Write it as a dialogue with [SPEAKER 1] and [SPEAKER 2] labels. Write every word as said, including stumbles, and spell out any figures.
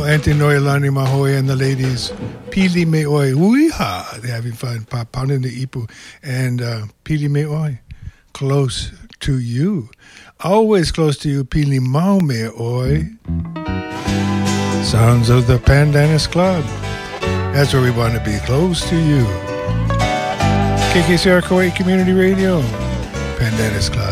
[SPEAKER 1] Auntie Noelani Mahoy and the ladies, Pili Me Oi, Uiha. They're having fun, pounding the ipu. And uh, Pili Me Oi, close to you. Always close to you, Pili Mau Me Oi. Sounds of the Pandanus Club. That's where we want to be, close to you. K K C R Kauai Community Radio, Pandanus Club.